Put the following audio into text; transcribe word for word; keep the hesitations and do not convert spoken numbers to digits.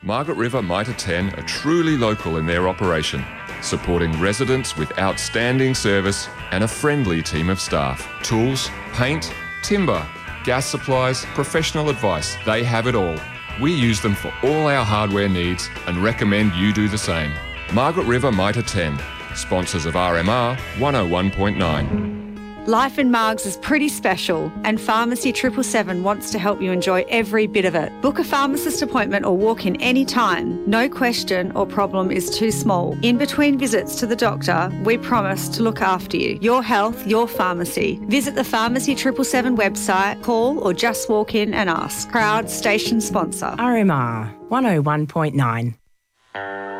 Margaret River Mitre ten are truly local in their operation, supporting residents with outstanding service and a friendly team of staff. Tools, paint, timber, gas supplies, professional advice, they have it all. We use them for all our hardware needs and recommend you do the same. Margaret River Mitre ten, sponsors of R M R one oh one point nine. Life in Margs is pretty special, and Pharmacy seven seven seven wants to help you enjoy every bit of it. Book a pharmacist appointment or walk in any time. No question or problem is too small. In between visits to the doctor, we promise to look after you. Your health, your pharmacy. Visit the Pharmacy seven seven seven website, call or just walk in and ask. Proud station sponsor. R M R one oh one point nine.